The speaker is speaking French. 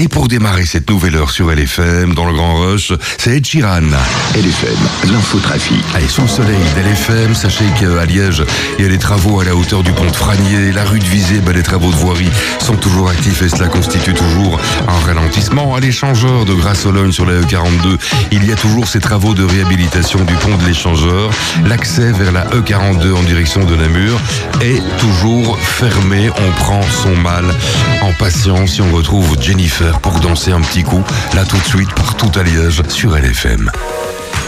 Et pour démarrer cette nouvelle heure sur LFM, dans le Grand Rush, c'est Ed Sheeran. LFM, l'infotrafic. Allez, sous le soleil d'LFM, sachez qu'à Liège, il y a des travaux à la hauteur du pont de Franier, la rue de Visé, les travaux de voirie sont toujours actifs et cela constitue toujours un ralentissement. À l'échangeur de Grasse-Sologne sur la E42, il y a toujours ces travaux de réhabilitation du pont de l'échangeur. L'accès vers la E42 en direction de Namur est toujours fermé. On prend son mal en patience et on retrouve Jennifer pour danser un petit coup, là tout de suite, partout à Liège, sur LFM.